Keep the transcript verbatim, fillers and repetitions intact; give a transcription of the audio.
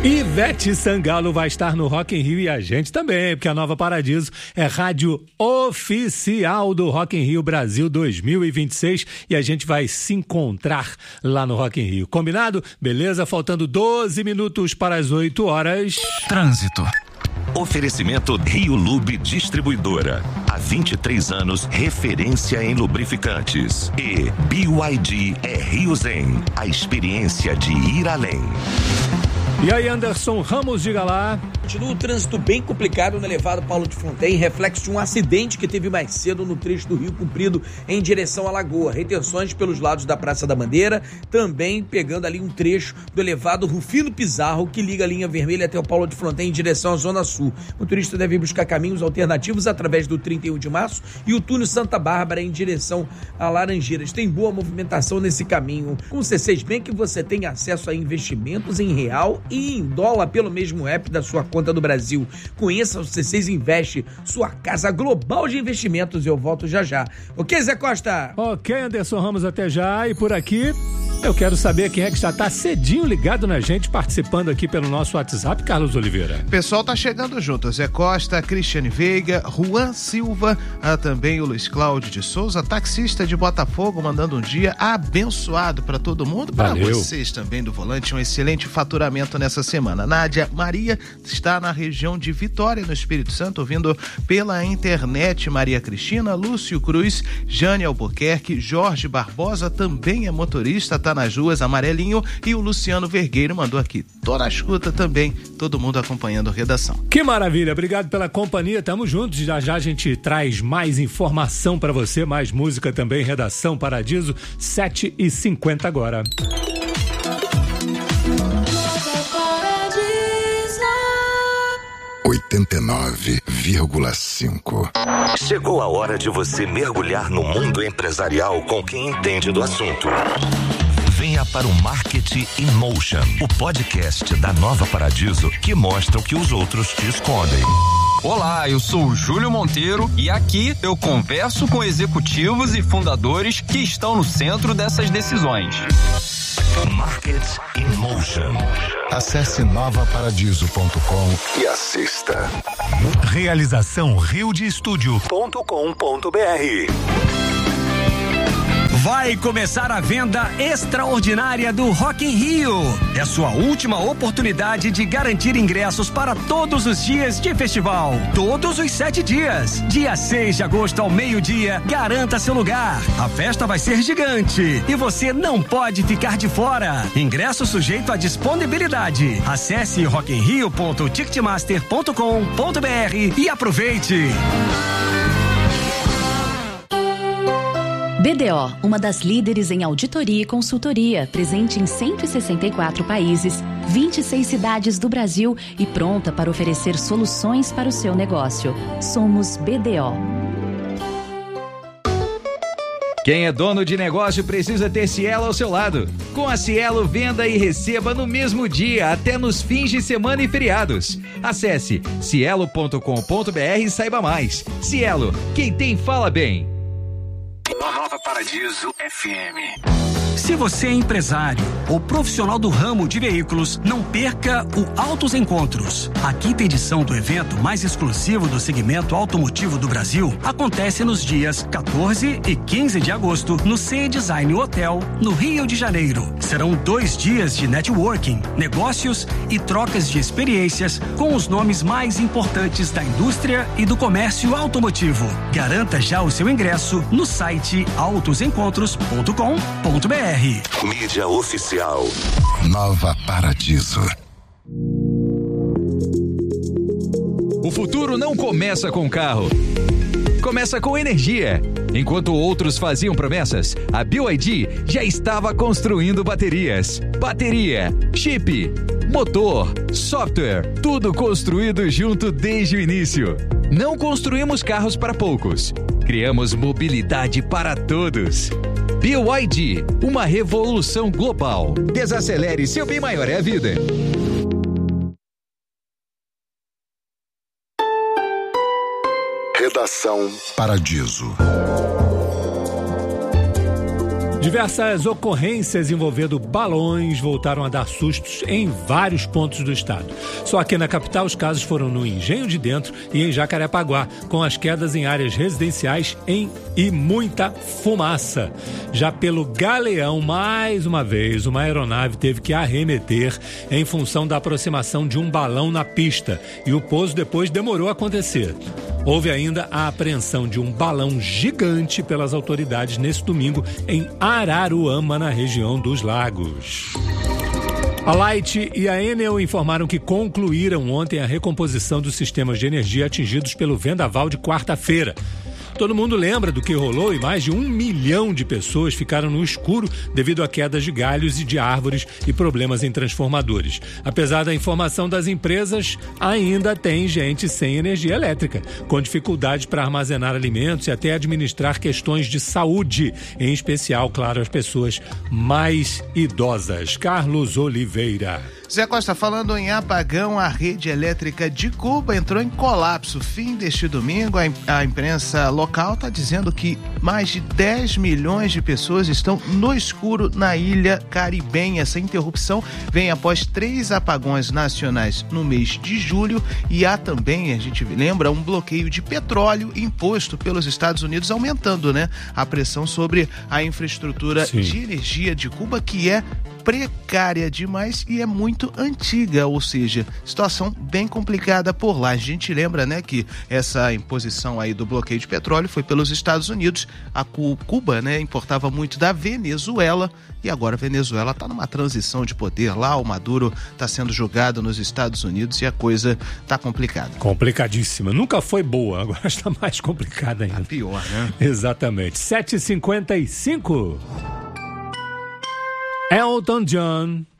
Ivete Sangalo vai estar no Rock in Rio e a gente também, porque a Nova Paradiso é rádio oficial do Rock in Rio Brasil dois mil e vinte e seis e a gente vai se encontrar lá no Rock in Rio. Combinado? Beleza? Faltando doze minutos para as oito horas. Trânsito. Oferecimento Rio Lube Distribuidora. Há vinte e três anos, referência em lubrificantes. E B Y D é Rio Zen, a experiência de ir além. E aí, Anderson Ramos, diga lá. Continua o trânsito bem complicado no elevado Paulo de Fronten, reflexo de um acidente que teve mais cedo no trecho do Rio Comprido em direção à Lagoa. Retenções pelos lados da Praça da Bandeira, também pegando ali um trecho do elevado Rufino Pizarro, que liga a linha vermelha até o Paulo de Fronten em direção à Zona Sul. O motorista deve buscar caminhos alternativos através do trinta e um de março e o túnel Santa Bárbara em direção a Laranjeiras. Tem boa movimentação nesse caminho. Com o C seis Bank você tem acesso a investimentos em real e em dólar pelo mesmo app da sua conta do Brasil. Conheça o C seis Investe, sua casa global de investimentos. Eu volto já já. Ok, Zé Costa? Ok, Anderson Ramos, até já. E por aqui, eu quero saber quem é que já tá cedinho ligado na gente, participando aqui pelo nosso WhatsApp, Carlos Oliveira. O pessoal tá chegando junto. Zé Costa, Cristiane Veiga, Juan Silva, ah, também o Luiz Cláudio de Souza, taxista de Botafogo, mandando um dia abençoado para todo mundo, para vocês também do volante, um excelente faturamento nessa semana. Nádia Maria está na região de Vitória, no Espírito Santo, ouvindo pela internet. Maria Cristina, Lúcio Cruz, Jane Albuquerque, Jorge Barbosa também é motorista, tá nas ruas, amarelinho, e o Luciano Vergueiro mandou aqui, tô na escuta também, todo mundo acompanhando a redação. Que maravilha, obrigado pela companhia, tamo juntos, já já a gente traz mais informação para você, mais música também, Redação Paradiso, sete e cinquenta agora. oitenta e nove vírgula cinco. Chegou a hora de você mergulhar no mundo empresarial com quem entende do assunto. Venha para o Marketing in Motion, o podcast da Nova Paradiso que mostra o que os outros te escondem. Olá, eu sou o Júlio Monteiro e aqui eu converso com executivos e fundadores que estão no centro dessas decisões. Marketing in Motion. Acesse nova paradiso ponto com e assista. Realização rio de estúdio ponto com ponto br. Vai começar a venda extraordinária do Rock in Rio. É sua última oportunidade de garantir ingressos para todos os dias de festival. Todos os sete dias. Dia seis de agosto ao meio-dia, garanta seu lugar. A festa vai ser gigante e você não pode ficar de fora. Ingresso sujeito à disponibilidade. Acesse rock in rio ponto ticketmaster ponto com ponto br e aproveite. B D O, uma das líderes em auditoria e consultoria, presente em cento e sessenta e quatro países, vinte e seis cidades do Brasil e pronta para oferecer soluções para o seu negócio. Somos B D O. Quem é dono de negócio precisa ter Cielo ao seu lado. Com a Cielo, venda e receba no mesmo dia, até nos fins de semana e feriados. Acesse cielo ponto com ponto br e saiba mais. Cielo, quem tem fala bem. Nova Paradiso F M. Se você é empresário ou profissional do ramo de veículos, não perca o Autos Encontros. A quinta edição do evento mais exclusivo do segmento automotivo do Brasil acontece nos dias quatorze e quinze de agosto no C Design Hotel, no Rio de Janeiro. Serão dois dias de networking, negócios e trocas de experiências com os nomes mais importantes da indústria e do comércio automotivo. Garanta já o seu ingresso no site autos encontros ponto com ponto br. Mídia oficial. Nova Paradiso. O futuro não começa com carro. Começa com energia. Enquanto outros faziam promessas, a B Y D já estava construindo baterias. Bateria, chip, motor, software, tudo construído junto desde o início. Não construímos carros para poucos. Criamos mobilidade para todos. B Y D, uma revolução global. Desacelere, seu bem maior é a vida. Redação Paradiso. Diversas ocorrências envolvendo balões voltaram a dar sustos em vários pontos do estado. Só aqui na capital, os casos foram no Engenho de Dentro e em Jacarepaguá, com as quedas em áreas residenciais em, e muita fumaça. Já pelo Galeão, mais uma vez, uma aeronave teve que arremeter em função da aproximação de um balão na pista e o pouso depois demorou a acontecer. Houve ainda a apreensão de um balão gigante pelas autoridades nesse domingo em Araruama, na região dos Lagos. A Light e a Enel informaram que concluíram ontem a recomposição dos sistemas de energia atingidos pelo vendaval de quarta-feira. Todo mundo lembra do que rolou e mais de um milhão de pessoas ficaram no escuro devido a quedas de galhos e de árvores e problemas em transformadores. Apesar da informação das empresas, ainda tem gente sem energia elétrica, com dificuldade para armazenar alimentos e até administrar questões de saúde, em especial, claro, as pessoas mais idosas. Carlos Oliveira. Zé Costa, falando em apagão, a rede elétrica de Cuba entrou em colapso. Fim deste domingo, a imprensa local está dizendo que mais de dez milhões de pessoas estão no escuro na ilha caribenha. Essa interrupção vem após três apagões nacionais no mês de julho e há também, a gente lembra, um bloqueio de petróleo imposto pelos Estados Unidos, aumentando, né, a pressão sobre a infraestrutura Sim. de energia de Cuba, que é precária demais e é muito antiga, ou seja, situação bem complicada por lá. A gente lembra, né, que essa imposição aí do bloqueio de petróleo foi pelos Estados Unidos. A Cuba, né, importava muito da Venezuela e agora a Venezuela está numa transição de poder lá, o Maduro está sendo julgado nos Estados Unidos e a coisa está complicada. Complicadíssima. Nunca foi boa, agora está mais complicada ainda. Tá pior, né? Exatamente. sete e cinquenta e cinco. Elton John